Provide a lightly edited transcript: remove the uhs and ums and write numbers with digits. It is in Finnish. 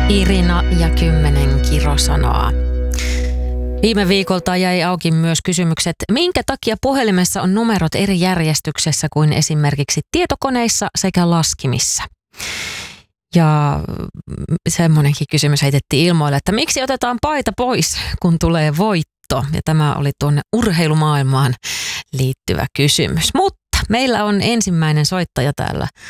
Irina ja 10 kirosanoa. Viime viikolta jäi auki myös kysymykset, minkä takia puhelimessa on numerot eri järjestyksessä kuin esimerkiksi tietokoneissa sekä laskimissa. Ja semmoinenkin kysymys heitettiin ilmoille, että miksi otetaan paita pois, kun tulee voitto. Ja tämä oli tuonne urheilumaailmaan liittyvä kysymys. Mutta meillä on ensimmäinen soittaja täällä